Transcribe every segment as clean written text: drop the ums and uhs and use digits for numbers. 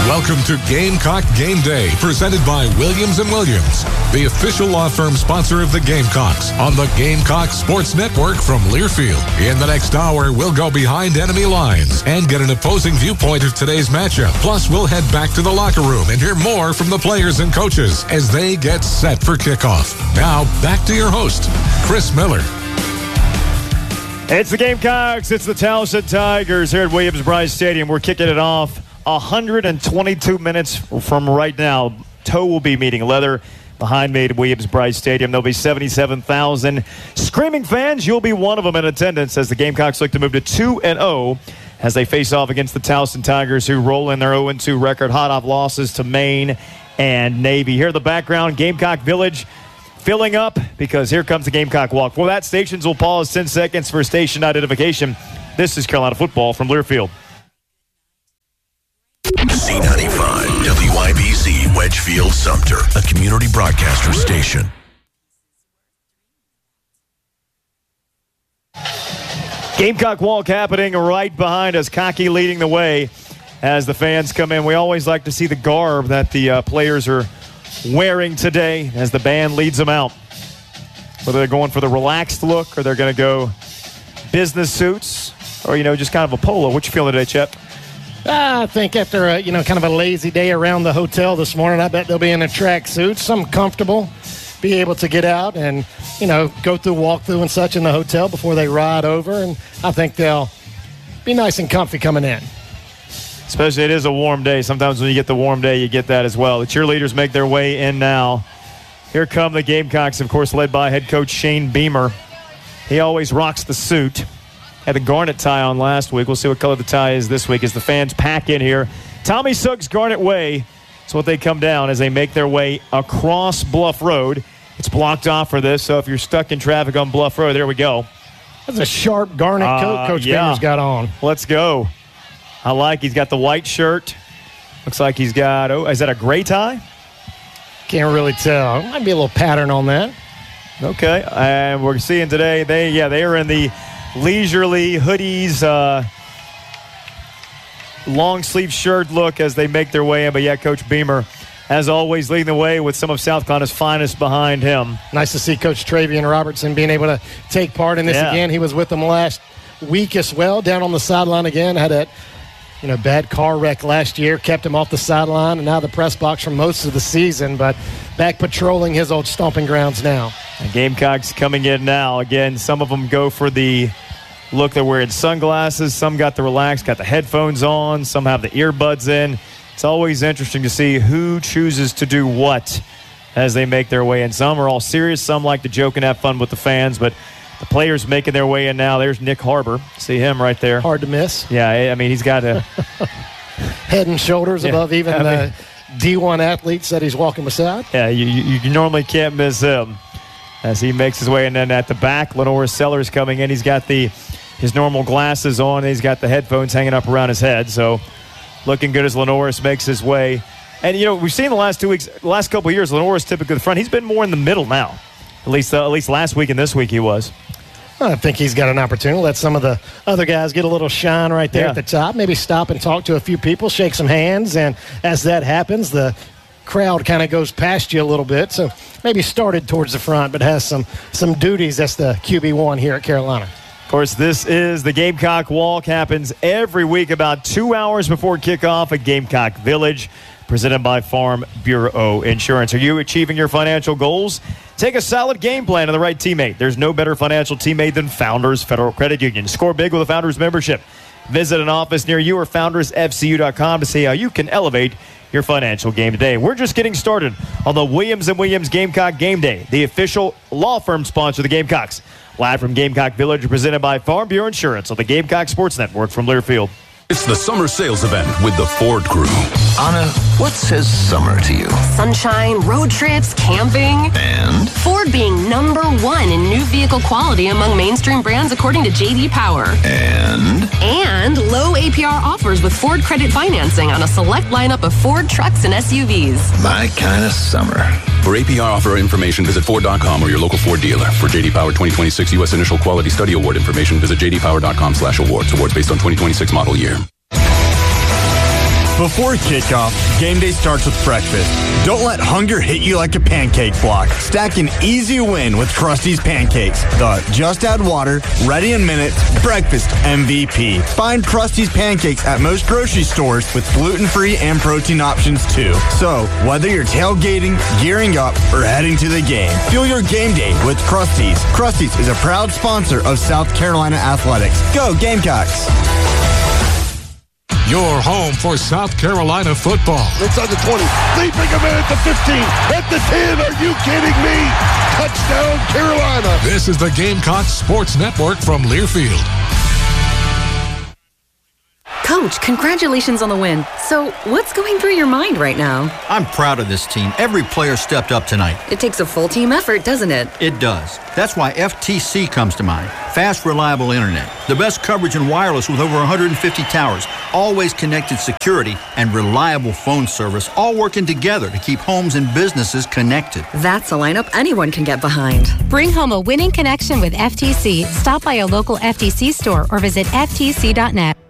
Welcome to Gamecock Game Day, presented by Williams & Williams, the official law firm sponsor of the Gamecocks on the Gamecock Sports Network from Learfield. In the next hour, we'll go behind enemy lines and get an opposing viewpoint of today's matchup. Plus, we'll head back to the locker room and hear more from the players and coaches as they get set for kickoff. Now, back to your host, Chris Miller. It's the Gamecocks. It's the Towson Tigers here at Williams-Brice Stadium. We're kicking it off 122 minutes from right now. Toe will be meeting leather behind me at Williams-Brice Stadium. There'll be 77,000 screaming fans. You'll be one of them in attendance as the Gamecocks look to move to 2-0 as they face off against the Towson Tigers, who roll in their 0-2 record, hot off losses to Maine and Navy. Here in the background, Gamecock Village filling up because here comes the Gamecock Walk. For that, stations will pause 10 seconds for station identification. This is Carolina football from Learfield. C95, WIBC, Wedgefield, Sumter, a community broadcaster station. Gamecock Walk happening right behind us. Cocky leading the way as the fans come in. We always like to see the garb that the players are wearing today as the band leads them out. Whether they're going for the relaxed look or they're going to go business suits or, just kind of a polo. What you feeling today, Chet? I think after kind of a lazy day around the hotel this morning, I bet they'll be in a tracksuit, some comfortable, be able to get out and, go through walkthrough and such in the hotel before they ride over. And I think they'll be nice and comfy coming in. Especially it is a warm day. Sometimes when you get the warm day, you get that as well. The cheerleaders make their way in now. Here come the Gamecocks, of course, led by head coach Shane Beamer. He always rocks the suit. Had the garnet tie on last week. We'll see what color the tie is this week as the fans pack in here. Tommy Suggs Garnet Way. That's what they come down as they make their way across Bluff Road. It's blocked off for this, so if you're stuck in traffic on Bluff Road, there we go. That's a sharp garnet coat Coach Beamer's got on. Let's go. He's got the white shirt. Looks like he's got, is that a gray tie? Can't really tell. Might be a little pattern on that. Okay, and we're seeing today, they are in the leisurely hoodies, long sleeve shirt look as they make their way in. But Coach Beamer, as always, leading the way with some of South Carolina's finest behind him. Nice to see Coach Travian Robertson being able to take part in this again. He was with them last week as well, down on the sideline again. Had that bad car wreck last year, kept him off the sideline, and now the press box for most of the season, but back patrolling his old stomping grounds now. The Gamecocks coming in now. Again, some of them go for the look. They're wearing sunglasses. Some got the relaxed, got the headphones on. Some have the earbuds in. It's always interesting to see who chooses to do what as they make their way in. Some are all serious. Some like to joke and have fun with the fans, but the players making their way in now. There's Nick Harbor. See him right there. Hard to miss. Yeah, he's got a head and shoulders above even the D1 athletes that he's walking beside. Yeah, you normally can't miss him as he makes his way. And then at the back, Lenore Sellers coming in. He's got his normal glasses on. He's got the headphones hanging up around his head. So looking good as Lenoris makes his way. And, we've seen the last 2 weeks, last couple of years, Lenoris typically the front. He's been more in the middle now. At least last week and this week he was. I think he's got an opportunity. Let some of the other guys get a little shine right there at the top. Maybe stop and talk to a few people, shake some hands. And as that happens, the crowd kind of goes past you a little bit. So maybe started towards the front, but has some duties. That's the QB1 here at Carolina. Of course, this is the Gamecock Walk. Happens every week about 2 hours before kickoff at Gamecock Village, presented by Farm Bureau Insurance. Are you achieving your financial goals? Take a solid game plan to the right teammate. There's no better financial teammate than Founders Federal Credit Union. Score big with a Founders membership. Visit an office near you or foundersfcu.com to see how you can elevate your financial game today. We're just getting started on the Williams & Williams Gamecock Game Day, the official law firm sponsor of the Gamecocks. Live from Gamecock Village, presented by Farm Bureau Insurance on the Gamecock Sports Network from Learfield. It's the summer sales event with the Ford Crew. Anna, what says summer to you? Sunshine, road trips, camping. And? Ford being #1 in new vehicle quality among mainstream brands according to J.D. Power. And low APR offers with Ford credit financing on a select lineup of Ford trucks and SUVs. My kind of summer. For APR offer information, visit Ford.com or your local Ford dealer. For J.D. Power 2026 U.S. Initial Quality Study Award information, visit jdpower.com/awards. Awards based on 2026 model year. Before kickoff, game day starts with breakfast. Don't let hunger hit you like a pancake block. Stack an easy win with Krusty's Pancakes. The just add water, ready in minutes, breakfast MVP. Find Krusty's Pancakes at most grocery stores with gluten-free and protein options too. So, whether you're tailgating, gearing up, or heading to the game, fuel your game day with Krusty's. Krusty's is a proud sponsor of South Carolina Athletics. Go Gamecocks! Your home for South Carolina football. Inside the 20, leaping a man at the 15, at the 10. Are you kidding me? Touchdown, Carolina. This is the Gamecocks Sports Network from Learfield. Coach, congratulations on the win. So, what's going through your mind right now? I'm proud of this team. Every player stepped up tonight. It takes a full team effort, doesn't it? It does. That's why FTC comes to mind. Fast, reliable internet. The best coverage in wireless with over 150 towers. Always connected security and reliable phone service, all working together to keep homes and businesses connected. That's a lineup anyone can get behind. Bring home a winning connection with FTC. Stop by a local FTC store or visit ftc.net.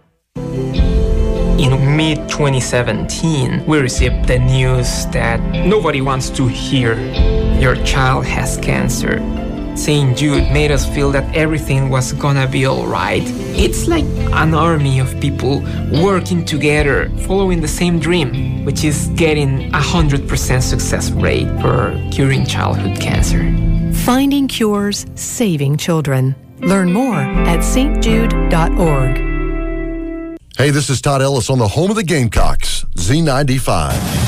In mid-2017, we received the news that nobody wants to hear your child has cancer. St. Jude made us feel that everything was gonna be alright. It's like an army of people working together, following the same dream, which is getting 100% success rate for curing childhood cancer. Finding cures, saving children. Learn more at stjude.org. Hey, this is Todd Ellis on the home of the Gamecocks, Z95.